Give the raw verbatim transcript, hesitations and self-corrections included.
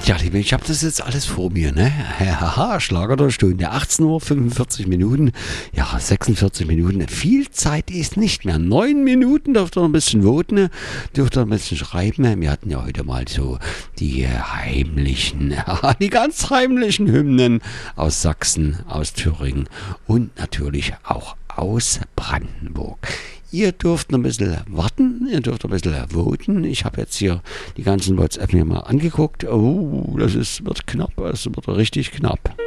Ja, Liebe, ich habe das jetzt alles vor mir, ne? Haha, Schlager der Stunde, achtzehn Uhr fünfundvierzig Minuten, ja, sechsundvierzig Minuten, viel Zeit ist nicht mehr. Neun Minuten dürft ihr noch ein bisschen voten, dürft ihr ein bisschen schreiben. Wir hatten ja heute mal so die heimlichen, die ganz heimlichen Hymnen aus Sachsen, aus Thüringen und natürlich auch aus Brandenburg. Ihr dürft noch ein bisschen warten, ihr dürft noch ein bisschen voten. Ich habe jetzt hier die ganzen WhatsApp mir mal angeguckt. Oh, das ist, wird knapp, das wird richtig knapp.